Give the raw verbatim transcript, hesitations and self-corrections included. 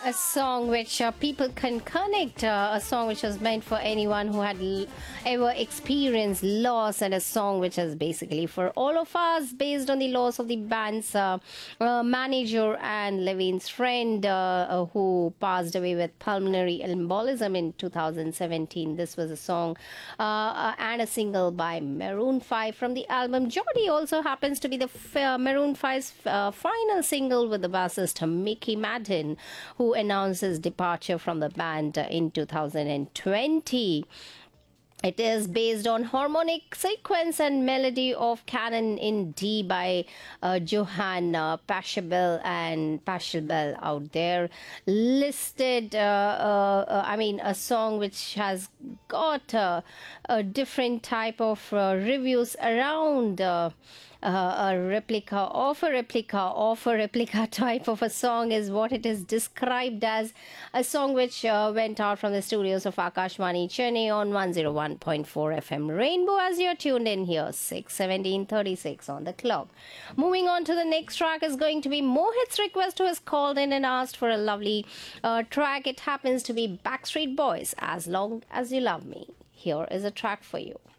a song which uh, people can connect, uh, a song which was meant for anyone who had l- ever experienced loss, and a song which is basically for all of us, based on the loss of the band's uh, uh, manager and Levine's friend, uh, uh, who passed away with pulmonary embolism in two thousand seventeen. This was a song uh, uh, and a single by Maroon five from the album Jody. Also happens to be the f- uh, Maroon five's uh, final single with the bassist Mickey Madden, who announced his departure from the band uh, in two thousand twenty. It is based on harmonic sequence and melody of Canon in D by uh, Johann uh, Pachelbel and Pachelbel out there. Listed, uh, uh, uh, I mean, a song which has got uh, a different type of uh, reviews around. Uh, uh, a replica of a replica of a replica type of a song is what it is described as. A song which uh, went out from the studios of Akashvani Chennai on one oh one point four F M Rainbow, as you're tuned in here, six seventeen thirty-six on the clock. Moving on to the next track is going to be Mohit's request, who has called in and asked for a lovely uh, track. It happens to be Backstreet Boys, As Long As You Love Me. Here is a track for you.